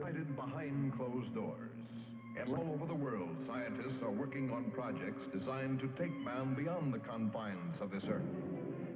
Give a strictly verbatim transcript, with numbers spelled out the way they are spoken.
decided behind closed doors. And all over the world, scientists are working on projects designed to take man beyond the confines of this earth.